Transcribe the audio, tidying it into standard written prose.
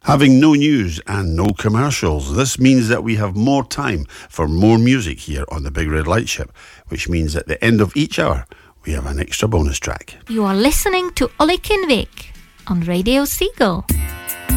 Having no news and no commercials, this means that we have more time for more music here on the Big Red Light Ship, which means at the end of each hour, we have an extra bonus track. You are listening to Ollie Kinvik on Radio Seagull.